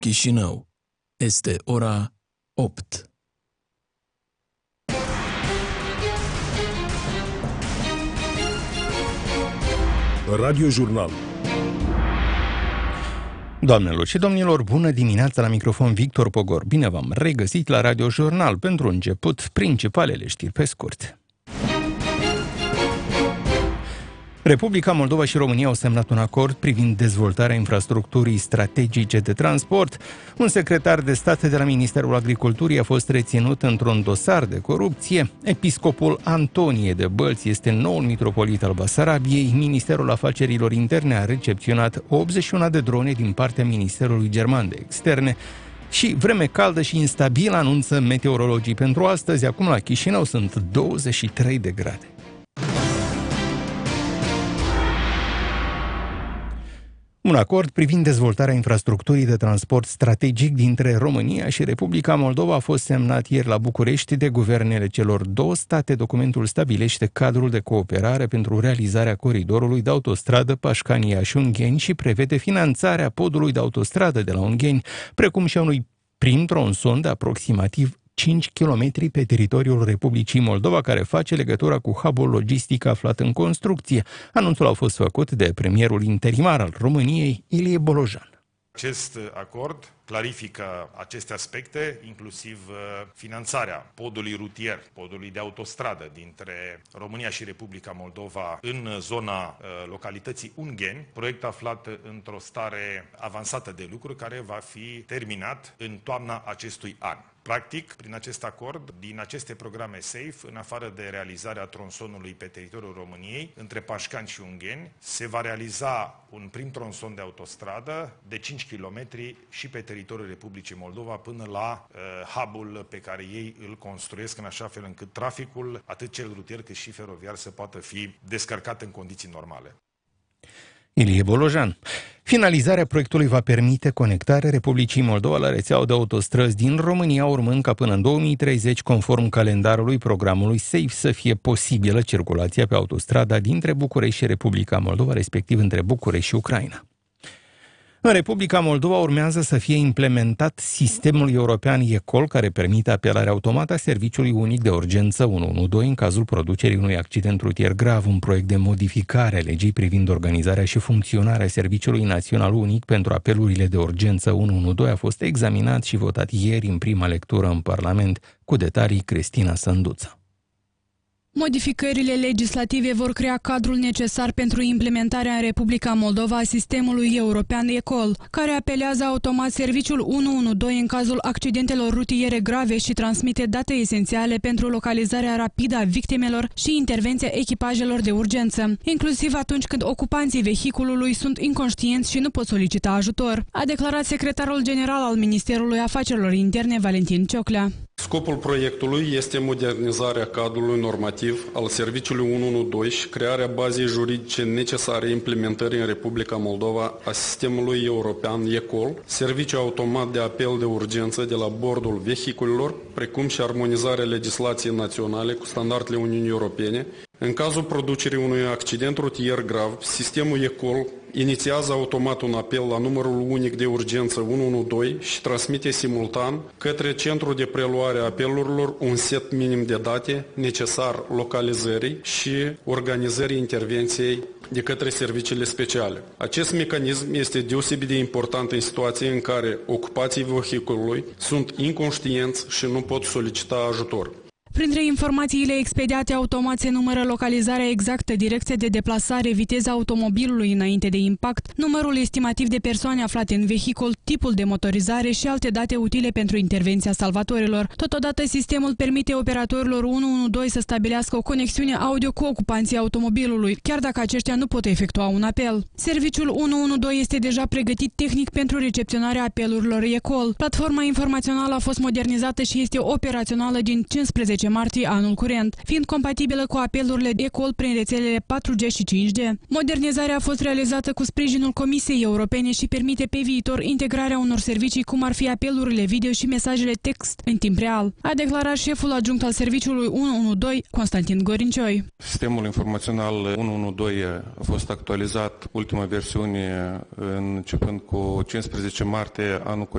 Chișinău. Este ora 8. Radiojurnal. Doamnelor și domnilor, bună dimineața, la microfon Victor Pogor. Bine v-am regăsit la Radiojurnal. Pentru început, principalele știri pe scurt. Republica Moldova și România au semnat un acord privind dezvoltarea infrastructurii strategice de transport. Un secretar de stat de la Ministerul Agriculturii a fost reținut într-un dosar de corupție. Episcopul Antonie de Bălți este noul mitropolit al Basarabiei. Ministerul Afacerilor Interne a recepționat 81 de drone din partea Ministerului German de Externe. Și vreme caldă și instabilă anunță meteorologii pentru astăzi. Acum la Chișinău sunt 23 de grade. Un acord privind dezvoltarea infrastructurii de transport strategic dintre România și Republica Moldova a fost semnat ieri la București de guvernele celor două state. Documentul stabilește cadrul de cooperare pentru realizarea coridorului de autostradă Pașcani-Iași-Ungheni și prevede finanțarea podului de autostradă de la Ungheni, precum și a unui prim tronson de aproximativ 5 km pe teritoriul Republicii Moldova, care face legătura cu hub-ul logistic aflat în construcție. Anunțul a fost făcut de premierul interimar al României, Ilie Bolojan. Acest acord clarifică aceste aspecte, inclusiv finanțarea podului rutier, podului de autostradă dintre România și Republica Moldova în zona localității Ungheni, proiect aflat într-o stare avansată de lucru care va fi terminat în toamna acestui an. Practic, prin acest acord, din aceste programe SAFE, în afară de realizarea tronsonului pe teritoriul României, între Pașcani și Ungheni, se va realiza un prim tronson de autostradă de 5 km și pe teritoriul Republicii Moldova până la hub-ul pe care ei îl construiesc, în așa fel încât traficul, atât cel rutier cât și feroviar, să poată fi descărcat în condiții normale. Ilie Bolojan. Finalizarea proiectului va permite conectarea Republicii Moldova la rețeaua de autostrăzi din România, urmând ca până în 2030, conform calendarului programului SAFE, să fie posibilă circulația pe autostrada dintre București și Republica Moldova, respectiv între București și Ucraina. În Republica Moldova urmează să fie implementat sistemul european eCall, care permite apelarea automată a serviciului unic de urgență 112 în cazul producerii unui accident rutier grav. Un proiect de modificare a legii privind organizarea și funcționarea Serviciului Național Unic pentru apelurile de urgență 112 a fost examinat și votat ieri în prima lectură în Parlament. Cu detalii, Cristina Sânduță. Modificările legislative vor crea cadrul necesar pentru implementarea în Republica Moldova a sistemului european eCall, care apelează automat serviciul 112 în cazul accidentelor rutiere grave și transmite date esențiale pentru localizarea rapidă a victimelor și intervenția echipajelor de urgență, inclusiv atunci când ocupanții vehiculului sunt inconștienți și nu pot solicita ajutor, a declarat secretarul general al Ministerului Afacerilor Interne, Valentin Cioclea. Scopul proiectului este modernizarea cadrului normativ al Serviciului 112 și crearea bazei juridice necesare implementării în Republica Moldova a sistemului european eCall, serviciu automat de apel de urgență de la bordul vehiculelor, precum și armonizarea legislației naționale cu standardele Uniunii Europene. În cazul producerii unui accident rutier grav, sistemul eCall inițiază automat un apel la numărul unic de urgență 112 și transmite simultan către centrul de preluare a apelurilor un set minim de date necesar localizării și organizării intervenției de către serviciile speciale. Acest mecanism este deosebit de important în situații în care ocupații vehiculului sunt inconștienți și nu pot solicita ajutor. Printre informațiile expediate automat se numără localizarea exactă, direcția de deplasare, viteza automobilului înainte de impact, numărul estimativ de persoane aflate în vehicul, tipul de motorizare și alte date utile pentru intervenția salvatorilor. Totodată, sistemul permite operatorilor 112 să stabilească o conexiune audio cu ocupanții automobilului, chiar dacă aceștia nu pot efectua un apel. Serviciul 112 este deja pregătit tehnic pentru recepționarea apelurilor eCall. Platforma informațională a fost modernizată și este operațională din 15 martie anul curent, fiind compatibilă cu apelurile eCall prin rețelele 4G și 5G. Modernizarea a fost realizată cu sprijinul Comisiei Europene și permite pe viitor integrarea unor servicii cum ar fi apelurile video și mesajele text în timp real, a declarat șeful adjunct al serviciului 112, Constantin Gorincioi. Sistemul informațional 112 a fost actualizat, ultima versiune începând cu 15 martie anul curent.